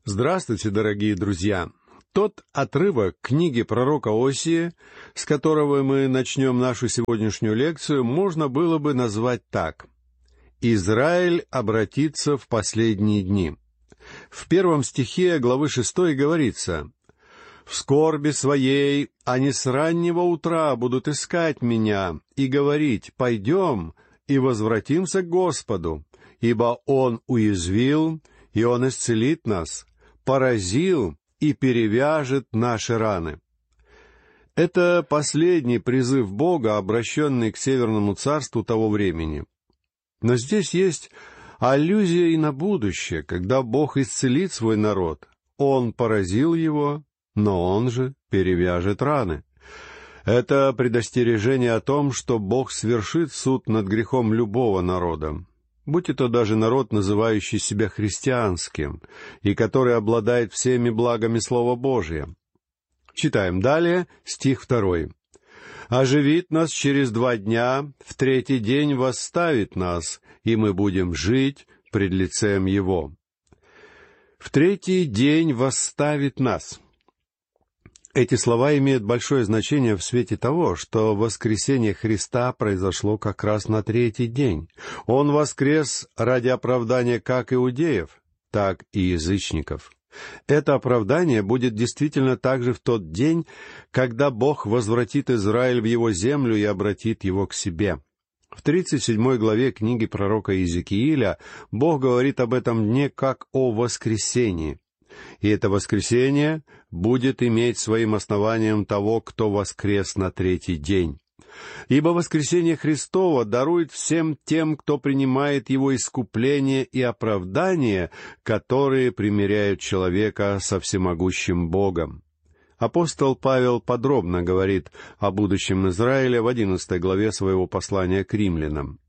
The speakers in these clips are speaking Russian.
Здравствуйте, дорогие друзья! Тот отрывок книги пророка Осии, с которого мы начнем нашу сегодняшнюю лекцию, можно было бы назвать так: «Израиль обратится в последние дни». В 1 стихе главы 6 говорится: «В скорби своей они с раннего утра будут искать меня и говорить: пойдем и возвратимся к Господу, ибо Он уязвил, и Он исцелит нас, поразил и перевяжет наши раны». Это последний призыв Бога, обращенный к Северному царству того времени. Но здесь есть аллюзия и на будущее, когда Бог исцелит свой народ. Он поразил его, но Он же перевяжет раны. Это предостережение о том, что Бог свершит суд над грехом любого народа, будь это даже народ, называющий себя христианским, и который обладает всеми благами Слова Божия. Читаем далее, стих 2. «Оживит нас через 2 дня, в 3-й день восставит нас, и мы будем жить пред лицем Его». В 3-й день восставит нас. Эти слова имеют большое значение в свете того, что воскресение Христа произошло как раз на 3-й день. Он воскрес ради оправдания как иудеев, так и язычников. Это оправдание будет действительно также в тот день, когда Бог возвратит Израиль в его землю и обратит его к себе. В 37 главе книги пророка Иезекииля Бог говорит об этом дне как о воскресении. И это воскресение будет иметь своим основанием того, кто воскрес на 3-й день. Ибо воскресение Христово дарует всем тем, кто принимает его искупление и оправдание, которые примиряют человека со всемогущим Богом. Апостол Павел подробно говорит о будущем Израиля в 11 главе своего послания к римлянам.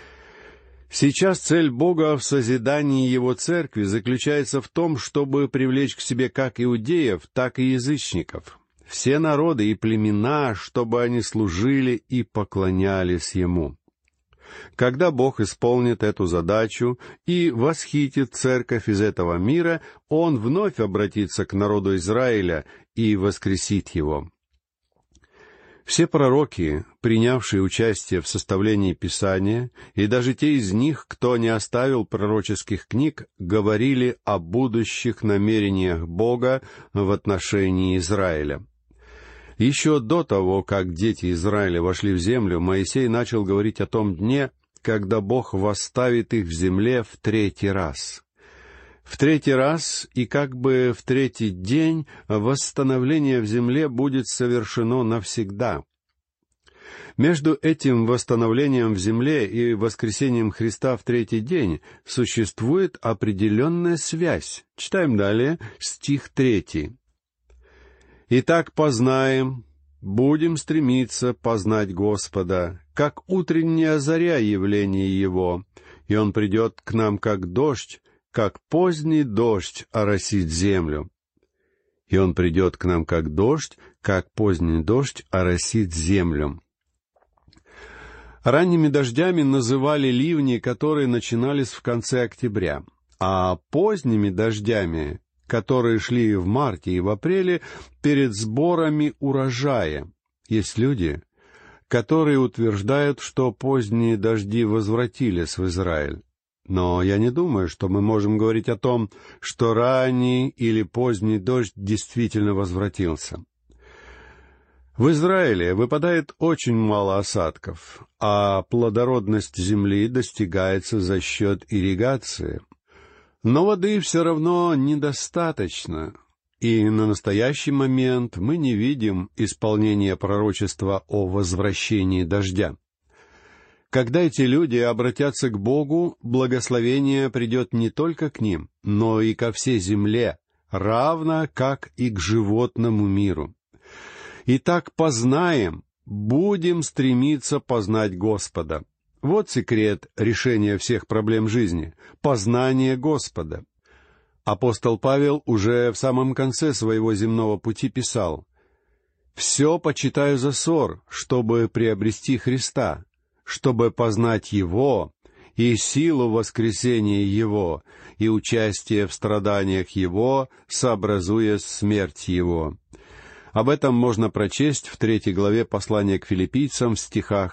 Сейчас цель Бога в созидании Его церкви заключается в том, чтобы привлечь к себе как иудеев, так и язычников, все народы и племена, чтобы они служили и поклонялись Ему. Когда Бог исполнит эту задачу и восхитит церковь из этого мира, Он вновь обратится к народу Израиля и воскресит его. Все пророки, принявшие участие в составлении Писания, и даже те из них, кто не оставил пророческих книг, говорили о будущих намерениях Бога в отношении Израиля. Еще до того, как дети Израиля вошли в землю, Моисей начал говорить о том дне, когда Бог восставит их в земле в 3-й раз. В 3-й раз и как бы в 3-й день восстановление в земле будет совершено навсегда. Между этим восстановлением в земле и воскресением Христа в 3-й день существует определенная связь. Читаем далее, стих 3. «Итак, познаем, будем стремиться познать Господа, как утренняя заря явления Его, и Он придет к нам как дождь, как поздний дождь оросит землю». И Он придет к нам как дождь, как поздний дождь оросит землю. Ранними дождями называли ливни, которые начинались в конце октября, а поздними дождями, которые шли в марте и в апреле, перед сборами урожая. Есть люди, которые утверждают, что поздние дожди возвратились в Израиль. Но я не думаю, что мы можем говорить о том, что ранний или поздний дождь действительно возвратился. В Израиле выпадает очень мало осадков, а плодородность земли достигается за счет ирригации. Но воды все равно недостаточно, и на настоящий момент мы не видим исполнения пророчества о возвращении дождя. Когда эти люди обратятся к Богу, благословение придет не только к ним, но и ко всей земле, равно как и к животному миру. Итак, познаем, будем стремиться познать Господа. Вот секрет решения всех проблем жизни — познание Господа. Апостол Павел уже в самом конце своего земного пути писал: «Все почитаю за ссор, чтобы приобрести Христа, чтобы познать Его и силу воскресения Его, и участие в страданиях Его, сообразуя смерть Его». Об этом можно прочесть в 3 главе послания к филиппийцам в стихах